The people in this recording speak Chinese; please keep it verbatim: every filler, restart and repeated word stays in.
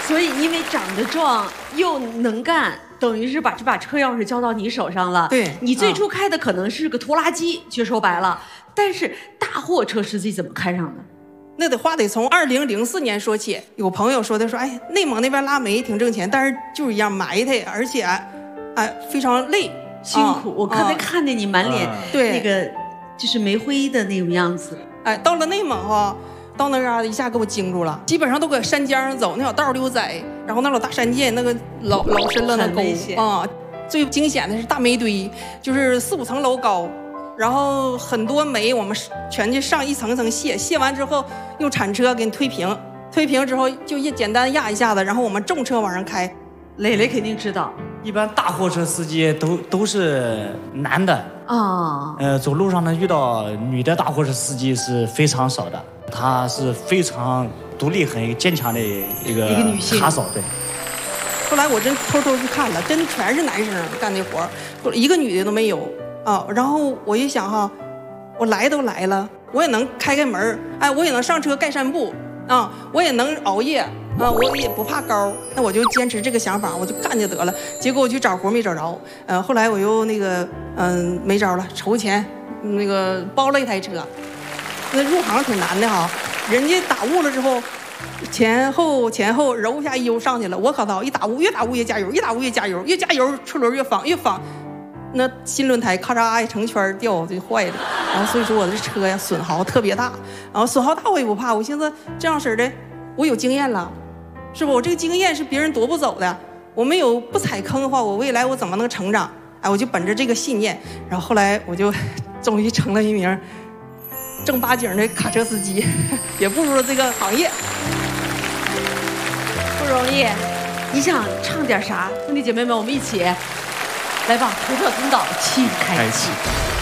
所以因为长得壮又能干，等于是把这把车钥匙交到你手上了。 对， 你最初开的可能是个拖拉机，就说白了，但是大货车司机怎么开上的？ 那得话得从二零零四年说起。有朋友说的说，哎，内蒙那边拉煤挺挣钱，但是就是一样埋汰，而且，哎，非常累辛苦。啊、我刚才看见你满脸、啊、 对那个就是煤灰的那种样子。 哎，到了内蒙哈。到那嘎达一下给我惊住了，基本上都搁山尖上走，那小道溜窄，然后那老大山涧那个老老深了那沟啊、嗯，最惊险的是大煤堆，就是四五层楼高，然后很多煤我们全去上一层层卸，卸完之后用铲车给你推平，推平之后就一简单压一下子，然后我们重车往上开。 磊磊肯定知道， 一般大货车司机都都是男的啊、哦，呃，走路上呢遇到女的大货车司机是非常少的。她是非常独立、很坚强的一个一个女性卡嫂，对。 后来我真偷偷去看了，真全是男生干这活，一个女的都没有啊。然后我一想哈，我来都来了，我也能开开门，哎，我也能上车盖衫布啊，我也能熬夜啊，我也不怕高，那我就坚持这个想法，我就干就得了。结果我去找活没找着，呃，后来我又那个嗯、呃、没招了，筹钱那个包了一台车。那入行挺难的哈，人家打雾了之后，前后前后揉一下油上去了，我可操，一打雾越打雾越加油，越打雾越加油，越加油车轮越放越放，那新轮胎咔嚓一成圈掉就坏了。然后所以说我这车呀损耗特别大，然后损耗大我也不怕，我寻思这样式的我有经验了，是不？我这个经验是别人夺不走的，我没有不踩坑的话，我未来我怎么能成长？哎，我就本着这个信念，然后后来我就终于成了一名正八经的卡车司机，也步入了这个行业， 不容易。你想唱点啥？兄弟姐妹们，我们一起来吧！图特通道，气开启。